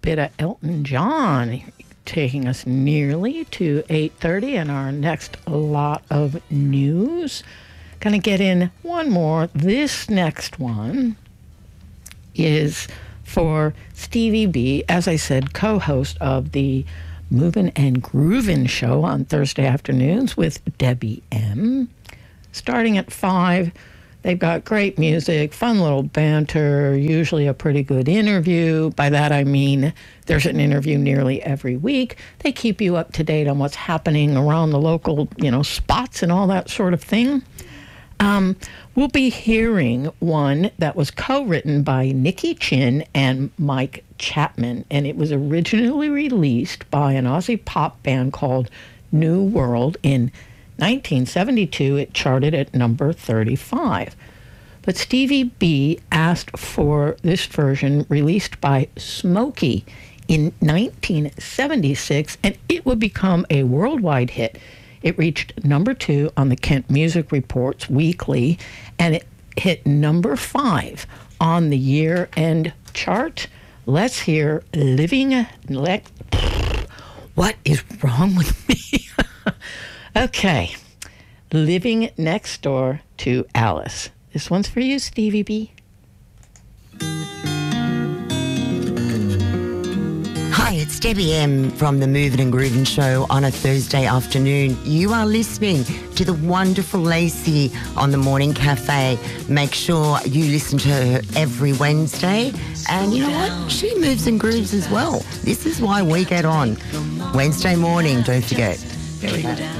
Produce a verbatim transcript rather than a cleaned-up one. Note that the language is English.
bit of Elton John, taking us nearly to eight thirty, and our next lot of news. Gonna get in one more. This next one is for Stevie B, as I said, co-host of the Movin' and Groovin' show on Thursday afternoons with Debbie M. Starting at five, they've got great music, fun little banter, usually a pretty good interview. By that I mean there's an interview nearly every week. They keep you up to date on what's happening around the local, you know, spots and all that sort of thing. Um, we'll be hearing one that was co-written by Nicky Chin and Mike Chapman, and it was originally released by an Aussie pop band called New World in nineteen seventy-two. It charted at number thirty-five. But Stevie B asked for this version released by Smokey in nineteen seventy-six, and it would become a worldwide hit. It reached number two on the Kent Music Reports Weekly, and it hit number five on the year-end chart. Let's hear Living... Le- what is wrong with me? Okay. Living Next Door to Alice. This one's for you, Stevie B. Hi, it's Debbie M from the Movin' and Groovin' show on a Thursday afternoon. You are listening to the wonderful Lacey on the Morning Cafe. Make sure you listen to her every Wednesday. And you know what? She moves and grooves as well. This is why we get on. Wednesday morning, don't forget. Very good.